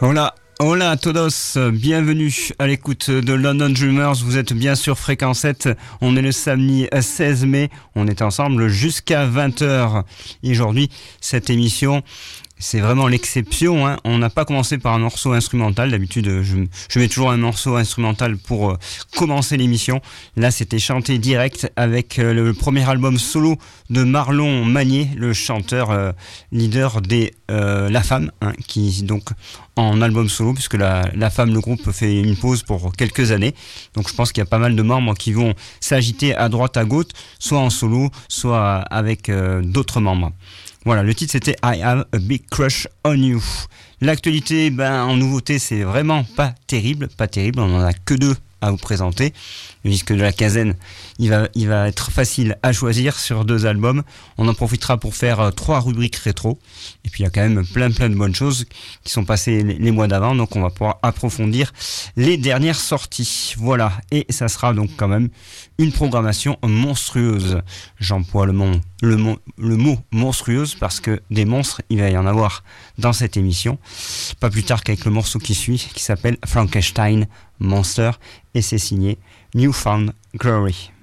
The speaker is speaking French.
Hola, hola a todos, bienvenue à l'écoute de London Dreamers, vous êtes bien sur Fréquence 7, on est le samedi 16 mai, on est ensemble jusqu'à 20h. Et aujourd'hui, cette émission, c'est vraiment l'exception, hein. On n'a pas commencé par un morceau instrumental. D'habitude, je mets toujours un morceau instrumental pour commencer l'émission. Là, c'était chanté direct avec le premier album solo de Marlon Magné, le chanteur leader des La Femme, hein, qui donc en album solo, puisque la Femme, le groupe, fait une pause pour quelques années. Donc je pense qu'il y a pas mal de membres qui vont s'agiter à droite, à gauche, soit en solo, soit avec d'autres membres. Voilà, le titre c'était I Have a Big Crush on You. L'actualité, en nouveauté, c'est vraiment pas terrible, on en a que deux à vous présenter. Le disque de la quinzaine, il va être facile à choisir sur 2 albums. On en profitera pour faire 3 rubriques rétro. Et puis il y a quand même plein de bonnes choses qui sont passées les mois d'avant, donc on va pouvoir approfondir les dernières sorties. Voilà, et ça sera donc quand même une programmation monstrueuse. J'emploie le mot monstrueuse parce que des monstres, il va y en avoir dans cette émission. Pas plus tard qu'avec le morceau qui suit, qui s'appelle Frankenstein Monster, et c'est signé Newfound Glory.